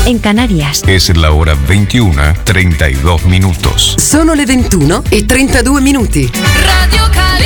en Canarias. Es la hora 21:32 minutos. Sono le 21:32 minuti. Radio Calabria.